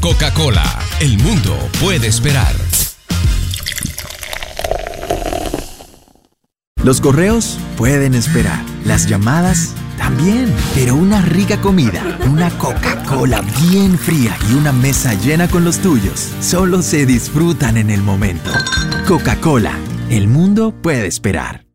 Coca-Cola, el mundo puede esperar. Los correos pueden esperar, las llamadas también, pero una rica comida, una Coca-Cola bien fría y una mesa llena con los tuyos, solo se disfrutan en el momento. Coca-Cola, el mundo puede esperar.